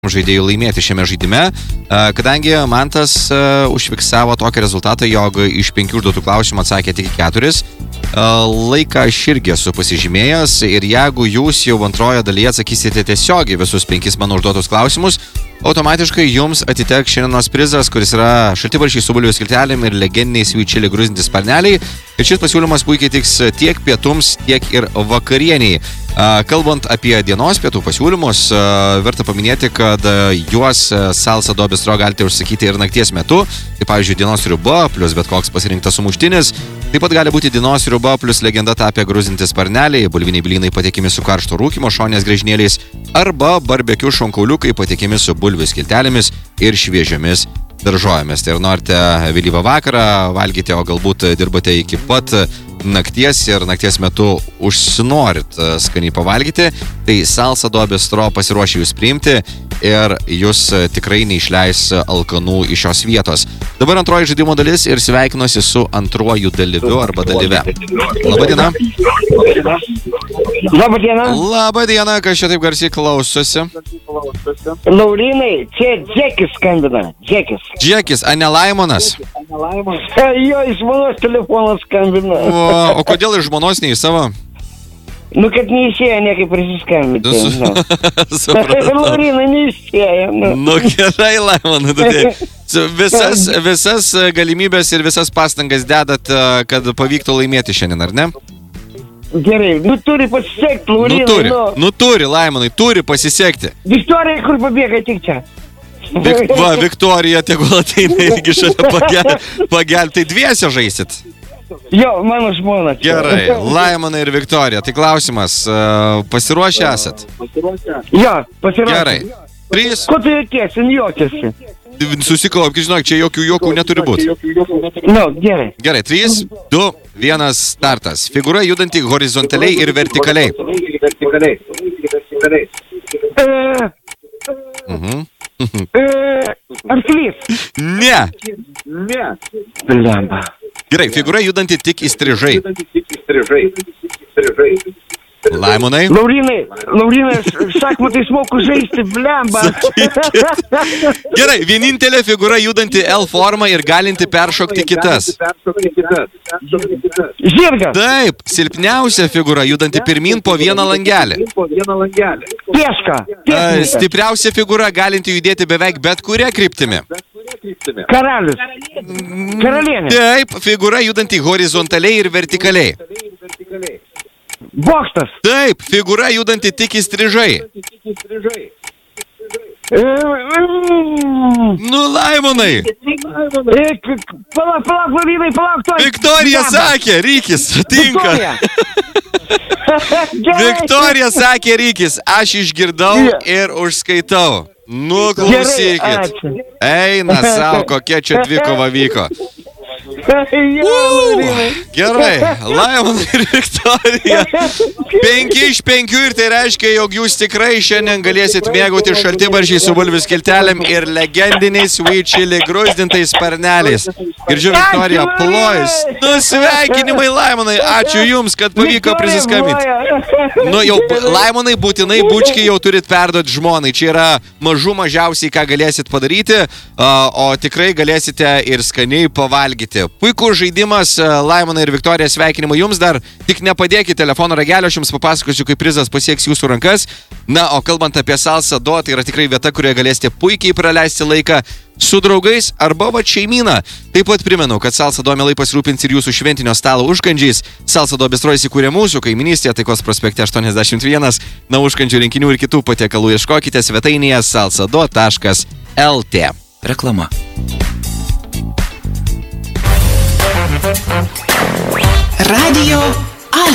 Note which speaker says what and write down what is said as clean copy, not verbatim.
Speaker 1: žaidėjų laimėti šiame žaidime, kadangi Mantas užfiksavo tokį rezultatą, jog iš 5 užduotų klausimų atsakė tik 4. Laiką aš irgi esu pasižymėjęs ir jeigu jūs jau antroje dalyje atsakysite tiesiogiai visus 5 mano užduotus klausimus, automatiškai jums atiteks šiandienos prizas, kuris yra šaltibarščiai su bulvių skiltelėm ir legendiniai sweet chili gruzdinti sparneliai. Ir šis pasiūlymas puikiai tiks tiek pietums, tiek ir vakarieniai. Kalbant apie dienos pietų pasiūlymus, verta paminėti, kad juos Salsa Do Bistro galite užsakyti ir nakties metu. Tai pavyzdžiui, dienos sriuba plus bet koks pasirinktas sumuštinis. Taip pat gali būti dienos sriuba plus legenda tapę gruzdinti sparneliai, bulviniai blynai patiekimi su karšto rūkymo šonės griežinėliais arba barbekių šonkauliukai patiekimi su bulvių skiltelėmis ir šviežiomis daržovėmis. Tai ir norite vėlyvą vakarą valgyti, o galbūt dirbate iki pat nakties ir nakties metu užsinorit skaniai pavalgyti, tai Salsa Do Bistro pasiruošia jūs priimti ir jūs tikrai neišleis alkanų iš šios vietos. Dabar antroji žaidimo dalis ir sveikinuosi su antruoju dalyviu arba dalyve. Labadiena.
Speaker 2: Labadiena.
Speaker 1: Labadiena, kas čia taip garsiai klausosi?
Speaker 2: Laurinai, čia Džekis skambina.
Speaker 1: Džekis, a ne Laimonas?
Speaker 2: Jo, iš žmonos telefonas skambina.
Speaker 1: O kodėl iš žmonos nei savo?
Speaker 2: Nu, kad neišėjo niekaip prisiskambinti.
Speaker 1: Supratau.
Speaker 2: Laurinai, neišėjo.
Speaker 1: Nu gerai, Laimonai, visas galimybės ir visas pastangas dedat, kad pavyktų laimėti šiandien, ar ne?
Speaker 2: Gerai, turi pasisekti, Laurinai.
Speaker 1: Nu turi, Laimonai, turi pasisekti.
Speaker 2: Viktorija, kur pabėga, tik čia.
Speaker 1: Viktorija, tegul ateina irgi šalia pagelbėti. Tai dviese žaisit?
Speaker 2: Jo, mano žmona.
Speaker 1: Gerai, Laimonai ir Viktorija. Tai klausimas, pasiruošę esat?
Speaker 2: Jo, pasiruošę.
Speaker 1: Gerai. 3.
Speaker 2: Ko tu jokiesi?
Speaker 1: Susikaupkit, žinok, čia jokių juokų neturi būti.
Speaker 2: Nu, gerai.
Speaker 1: Gerai, 3, 2, 1, startas. Figūra judanti horizontaliai ir vertikaliai.
Speaker 2: Arklys.
Speaker 1: Ne.
Speaker 2: Blemba.
Speaker 1: Gerai, figūra judanti tik įstrižai. Laimonai.
Speaker 2: Laurinai, šachmatais moku žaisti, blemba.
Speaker 1: Gerai, vienintelė figūra judanti L formą ir galinti peršokti kitas.
Speaker 2: Žirgas.
Speaker 1: Taip, silpniausia figūra judanti pirmin po vieną langelį.
Speaker 2: Pieška.
Speaker 1: Stipriausia figūra galinti judėti beveik bet kuria kryptimi.
Speaker 2: Karalius. Karalienė.
Speaker 1: Taip, figūra judanti horizontaliai ir vertikaliai.
Speaker 2: Bokštas.
Speaker 1: Taip, figūra judanti tik įstrižai. Nu, Laimonai.
Speaker 2: Palauk, Laurinai, palauk.
Speaker 1: Viktorija sakė, Rykis, tinka. Viktorija sakė, Rykis, aš išgirdau ir užskaitau. Nu, klausykit. Eina savo, kokia čia dvikova vyko. Gerai, Laimonai ir Viktorija. 5 iš 5 ir tai reiškia, jog jūs tikrai šiandien galėsit mėgauti šaltibarščiai su bulvių skiltelėm ir legendiniais sweet chili gruzdintais sparneliais. Girdžiu, Viktorija plojus. Nu, sveikinimai, Laimonai, ačiū jums, kad pavyko prisiskambinti. Nu, jau, Laimonai, būtinai bučkiai jau turit perduoti žmonai. Čia yra mažiausiai, ką galėsit padaryti, o tikrai galėsite ir skaniai pavalgyti. Puikus žaidimas, Laimonai ir Viktorija, sveikinimai jums dar. Tik nepadėkit telefono ragelio, aš jums papasakosiu, kaip prizas pasieks jūsų rankas. Na, o kalbant apie Salsa Do, tai yra tikrai vieta, kurioje galėsite puikiai praleisti laiką su draugais arba šeimyną. Taip pat primenu, kad Salsa Do mielai pasirūpins ir jūsų šventinio stalo užkandžiais. Salsa Do Bistro įsikūrė mūsų kaiminystėje, Taikos prospekte 81. Na, užkandžių rinkinių ir kitų patiekalų ieškokite svetainėje salsado.lt.
Speaker 3: Reklama.
Speaker 4: Radio